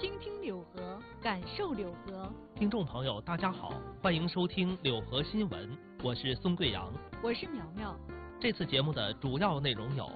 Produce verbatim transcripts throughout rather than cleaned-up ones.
倾听柳河，感受柳河。 听众朋友，大家好，欢迎收听柳河新闻，我是孙贵阳， 我是苗苗。 这次节目的主要内容有：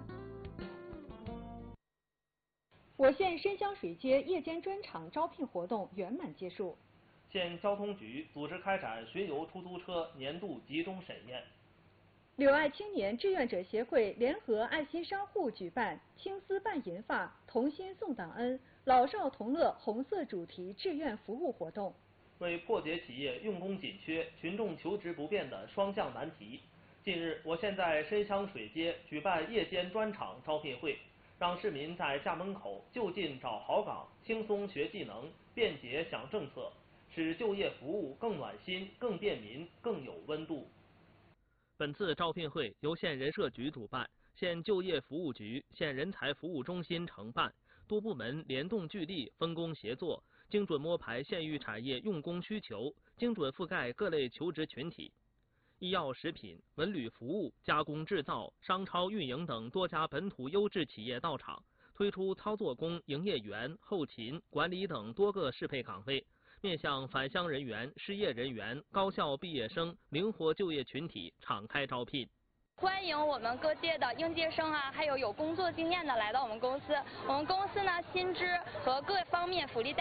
我县深乡水街夜间专场招聘活动圆满结束； 县交通局组织开展巡游出租车年度集中审验； 柳爱青年志愿者协会联合爱心商户举办青丝伴银发，同心送党恩，老少同乐红色主题志愿服务活动。 为破解企业用工紧缺、群众求职不便的双向难题，近日我县在深乡水街举办夜间专场招聘会，让市民在家门口就近找好岗，轻松学技能，便捷享政策，使就业服务更暖心、更便民、更有温度。本次招聘会由县人社局主办，县就业服务局、县人才服务中心承办，多部门联动聚力，分工协作，精准摸排县域产业用工需求，精准覆盖各类求职群体。医药食品、文旅服务、加工制造、商超运营等多家本土优质企业到场，推出操作工、营业员、后勤、管理等多个适配岗位，面向返乡人员、失业人员、高校毕业生、灵活就业群体敞开招聘。 欢迎我们各界的应届生啊，还有有工作经验的来到我们公司。我们公司呢，薪资和各方面福利待